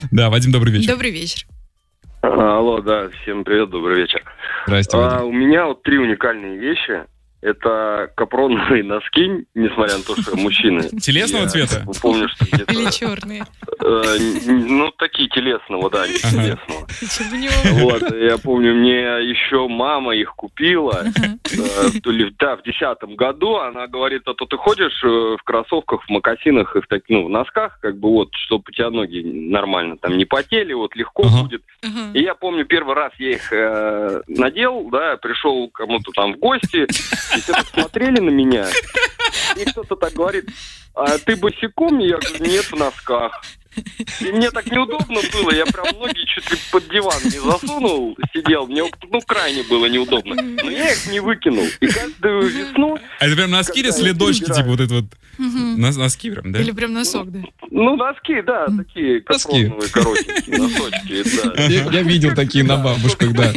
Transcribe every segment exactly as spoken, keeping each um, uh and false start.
Да, Вадим, добрый вечер. Добрый вечер. Алло, да, всем привет, добрый вечер. Здрасте, Вадим. А, у меня вот три уникальные вещи. Это капроновые носки, несмотря на то, что мужчины. Телесного Я цвета? Помню, что где-то... Или черные? Э, ну, такие телесного, да, не телесного. Почему не Вот, я помню, мне еще мама их купила, э, то ли, да, в десятом году. Она говорит, а то ты ходишь э, в кроссовках, в мокасинах и в, так, ну, в носках, как бы вот, чтобы у тебя ноги нормально там не потели, вот легко Ага. будет. И я помню, первый раз я их э, надел, да, пришел к кому-то там в гости, и все так смотрели на меня, и кто-то так говорит, а ты босиком? Я говорю, нет, в носках. И мне так неудобно было, я прям ноги чуть ли под диван не засунул, сидел, мне, ну, крайне было неудобно. Но я их не выкинул. И каждую весну... А это прям носки или когда я следочки, перебираю- типа вот это вот? Мгм. Нос- Носки прям, да? Или прям носок, да? Ну, носки, да, такие Носки. капроновые, коротенькие носочки, да. Я, я видел такие на бабушках, да.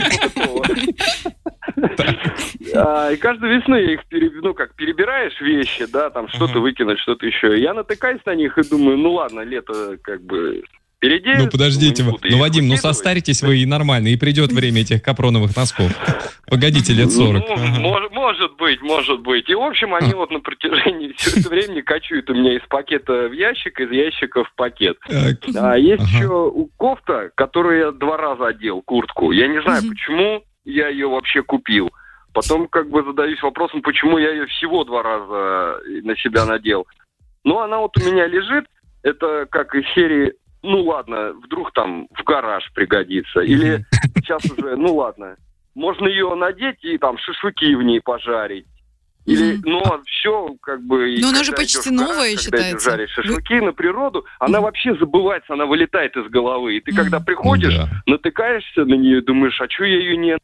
А, и каждую весну я их переб... ну, как перебираешь вещи, да, там что-то выкинуть, что-то еще. Я натыкаюсь на них и думаю, ну ладно, лето как бы впереди. Ну подождите, не вы- буду ну их Вадим, ну выкидывать. состаритесь вы и нормально, и придет время этих капроновых носков. Погодите, лет сорок. Ну, мож- может быть, может быть. И, в общем, они вот на протяжении всего этого времени качают у меня из пакета в ящик, из ящика в пакет. Так. А есть Ага. еще у- кофта, которую я два раза одел, куртку. Я не знаю, Мгм. почему я ее вообще купил. Потом как бы задаюсь вопросом, почему я ее всего два раза на себя надел. Ну, она вот у меня лежит, это как из серии, ну ладно, вдруг там в гараж пригодится. Или сейчас уже, ну ладно, можно ее надеть и там шашлыки в ней пожарить. Или, Мгм. но все как бы... и Но она же когда почти идешь в гараж, новая когда считается. идешь жарить шашлыки на природу, она вообще забывается, она вылетает из головы. И ты когда Мгм. приходишь, Да. натыкаешься на нее и думаешь, а что я ее не...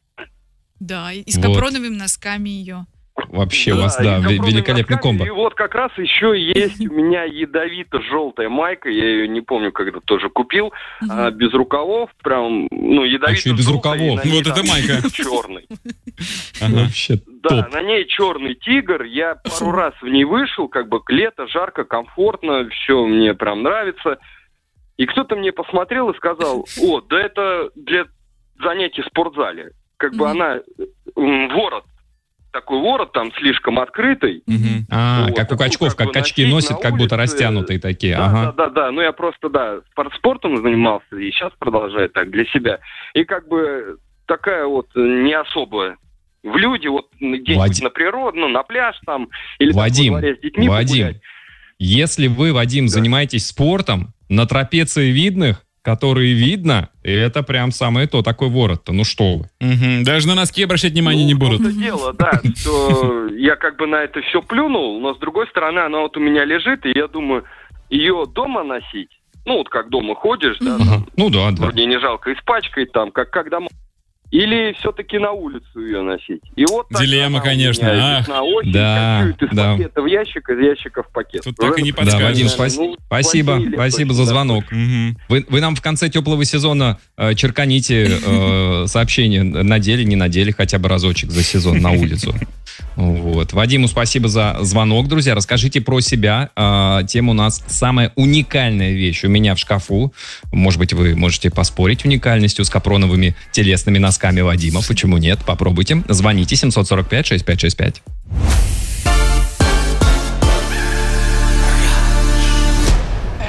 Да, и с Вот. капроновыми носками ее. Вообще у вас, да, и ве- капроновыми великолепный носками. комбо. И вот как раз еще есть у меня ядовито-желтая майка, я ее не помню, когда тоже купил, Мгм. а, без рукавов, прям, ну, ядовито-желтая. еще и без рукавов. Вот это майка. Черный. Ага. Вообще Да, топ. на ней черный тигр, я пару раз в ней вышел, как бы лето, жарко, комфортно, все мне прям нравится. И кто-то мне посмотрел и сказал, о, да это для занятий в спортзале. Как бы Мгм. она, м, ворот, такой ворот там слишком открытый. Мгм. А, Вот, как у такую качков, как как бы качки носить носят, на как будто улице. растянутые такие. Да, Ага. да, да, да. Ну, я просто, да, спор- спортом занимался, и сейчас продолжаю так для себя. И как бы такая вот э, не особо в люди, вот где-нибудь Вадим. на природу, ну, на пляж там, или там Вадим, во дворе с детьми Вадим, погулять. если вы, Вадим, Да. занимаетесь спортом, на трапеции видных, которые видно, это прям самое то, такой ворот-то. Ну что вы. Мгм. Даже на носки обращать внимание Ну, не в будут. том-то дело, да, что я как бы на это все плюнул, но с другой стороны, она вот у меня лежит, и я думаю, ее дома носить, ну вот как дома ходишь, да, Мгм. Ага. Ну да, да. вроде не жалко испачкать там, как, как дома. Или все-таки на улицу ее носить. И вот так Дилемма, она у конечно, меня а. весна, осень, Да, качует из да. пакета в ящик, из ящика в пакет. Тут так и не Да, подскажешь. Вадим, Наверное, спаси- ну, спасибо, платили спасибо точно, за да, звонок. Мгм. Вы, вы нам в конце теплого сезона э, черканите э, сообщение, надели, не надели хотя бы разочек за сезон на улицу. Вот. Вадиму спасибо за звонок, друзья. Расскажите про себя. Э, тема у нас самая уникальная вещь у меня в шкафу. Может быть, вы можете поспорить уникальностью с капроновыми телесными носками Вадима. Почему нет? Попробуйте. Звоните семь сорок пять шесть пять шесть пять.